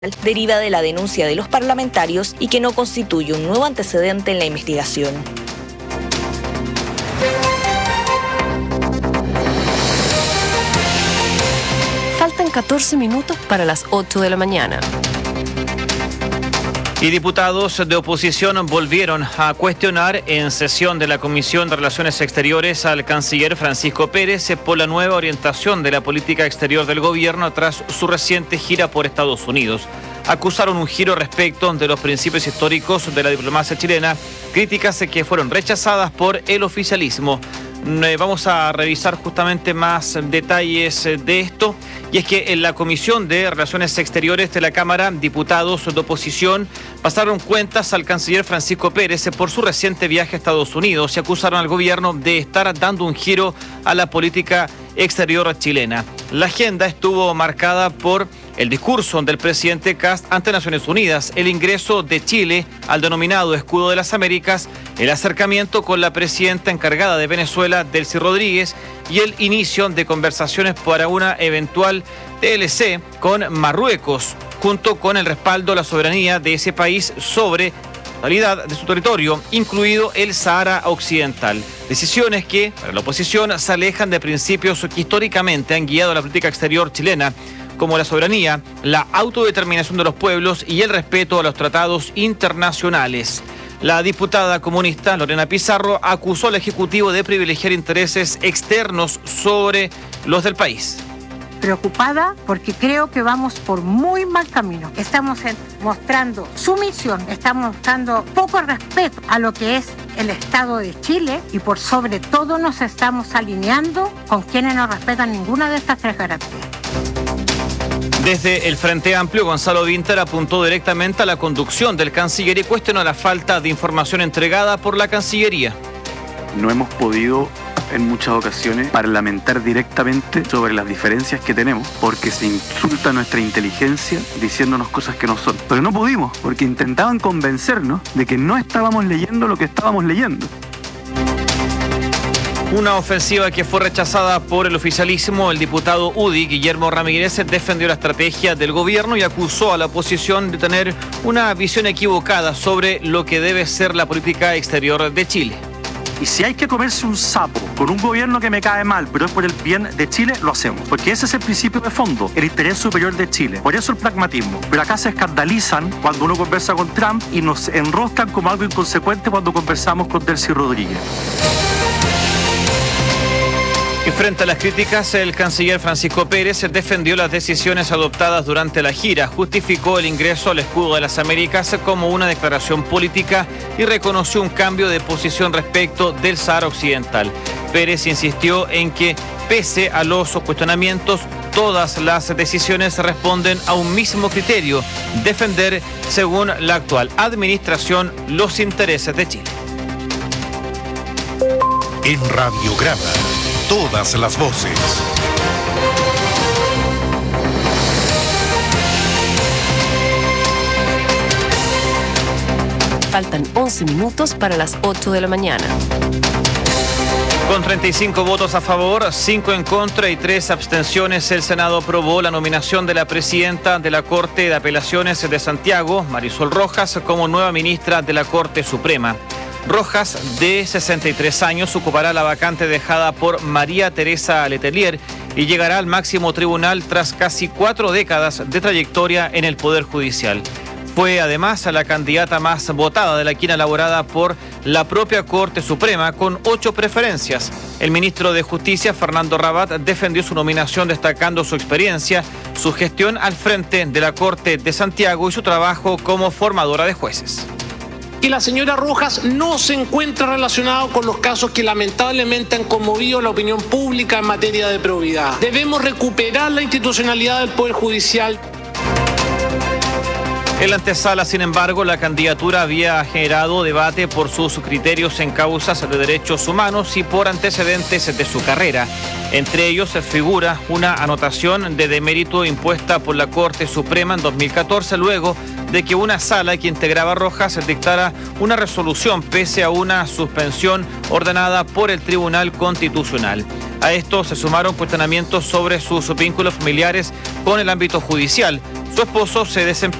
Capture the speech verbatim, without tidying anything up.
deriva de la denuncia de los parlamentarios y que no constituye un nuevo antecedente en la investigación. Faltan catorce minutos para las ocho de la mañana. Y diputados de oposición volvieron a cuestionar en sesión de la Comisión de Relaciones Exteriores al canciller Francisco Pérez por la nueva orientación de la política exterior del gobierno tras su reciente gira por Estados Unidos. Acusaron un giro respecto de los principios históricos de la diplomacia chilena, críticas que fueron rechazadas por el oficialismo. Vamos a revisar justamente más detalles de esto, y es que en la Comisión de Relaciones Exteriores de la Cámara, diputados de oposición pasaron cuentas al canciller Francisco Pérez por su reciente viaje a Estados Unidos y acusaron al gobierno de estar dando un giro a la política exterior chilena. La agenda estuvo marcada por el discurso del presidente Kast ante Naciones Unidas, el ingreso de Chile al denominado Escudo de las Américas, el acercamiento con la presidenta encargada de Venezuela, Delcy Rodríguez, y el inicio de conversaciones para una eventual T L C con Marruecos, junto con el respaldo a la soberanía de ese país sobre la totalidad de su territorio, incluido el Sahara Occidental. Decisiones que, para la oposición, se alejan de principios que históricamente han guiado la política exterior chilena, como la soberanía, la autodeterminación de los pueblos y el respeto a los tratados internacionales. La diputada comunista Lorena Pizarro acusó al Ejecutivo de privilegiar intereses externos sobre los del país. Preocupada porque creo que vamos por muy mal camino. Estamos mostrando sumisión, estamos mostrando poco respeto a lo que es el Estado de Chile y por sobre todo nos estamos alineando con quienes no respetan ninguna de estas tres garantías. Desde el Frente Amplio, Gonzalo Vinter apuntó directamente a la conducción del canciller y cuestionó la falta de información entregada por la Cancillería. No hemos podido en muchas ocasiones parlamentar directamente sobre las diferencias que tenemos porque se insulta nuestra inteligencia diciéndonos cosas que no son. Pero no pudimos porque intentaban convencernos de que no estábamos leyendo lo que estábamos leyendo. Una ofensiva que fue rechazada por el oficialismo. El diputado U D I, Guillermo Ramírez, defendió la estrategia del gobierno y acusó a la oposición de tener una visión equivocada sobre lo que debe ser la política exterior de Chile. Y si hay que comerse un sapo con un gobierno que me cae mal, pero es por el bien de Chile, lo hacemos. Porque ese es el principio de fondo, el interés superior de Chile. Por eso el pragmatismo. Pero acá se escandalizan cuando uno conversa con Trump y nos enroscan como algo inconsecuente cuando conversamos con Delcy Rodríguez. Y frente a las críticas, el canciller Francisco Pérez defendió las decisiones adoptadas durante la gira, justificó el ingreso al Escudo de las Américas como una declaración política y reconoció un cambio de posición respecto del Sahara Occidental. Pérez insistió en que, pese a los cuestionamientos, todas las decisiones responden a un mismo criterio: defender, según la actual administración, los intereses de Chile. En Radiograma, todas las voces. Faltan once minutos para las ocho de la mañana. Con treinta y cinco votos a favor, cinco en contra y tres abstenciones, el Senado aprobó la nominación de la presidenta de la Corte de Apelaciones de Santiago, Marisol Rojas, como nueva ministra de la Corte Suprema. Rojas, de sesenta y tres años, ocupará la vacante dejada por María Teresa Letelier y llegará al máximo tribunal tras casi cuatro décadas de trayectoria en el Poder Judicial. Fue además la candidata más votada de la quina elaborada por la propia Corte Suprema, con ocho preferencias. El ministro de Justicia, Fernando Rabat, defendió su nominación destacando su experiencia, su gestión al frente de la Corte de Santiago y su trabajo como formadora de jueces. Que la señora Rojas no se encuentra relacionado con los casos que lamentablemente han conmovido la opinión pública en materia de probidad. Debemos recuperar la institucionalidad del Poder Judicial. En la antesala, sin embargo, la candidatura había generado debate por sus criterios en causas de derechos humanos y por antecedentes de su carrera. Entre ellos figura una anotación de demérito impuesta por la Corte Suprema en dos mil catorce, luego de que una sala que integraba Rojas dictara una resolución pese a una suspensión ordenada por el Tribunal Constitucional. A esto se sumaron cuestionamientos sobre sus vínculos familiares con el ámbito judicial. Su esposo se desempeñó